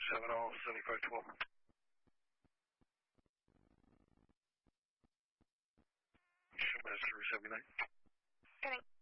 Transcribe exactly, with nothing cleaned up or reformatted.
seven all, seventy-five twelve. Showmaster seventy-nine. Good night.